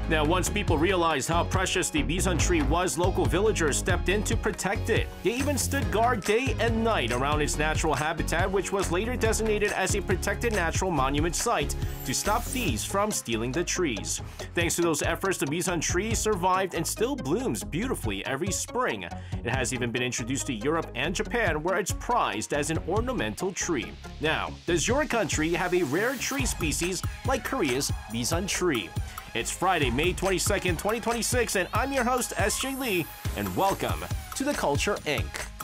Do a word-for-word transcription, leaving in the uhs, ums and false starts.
Now, once people realized how precious the bison tree was, local villagers stepped in to protect it. They even stood guard day and night around its natural habitat, which was later designated as a protected natural monument site to stop thieves from stealing the trees. Thanks to those efforts, the bison tree survived and still blooms beautifully every spring. It has even been introduced to Europe and Japan, where it's prized as an ornamental tree. Now, does your country have a rare tree species like Korea's bison tree? It's Friday, May twenty-second, twenty twenty-six, and I'm your host, S J Lee, and welcome to The Culture Incorporated.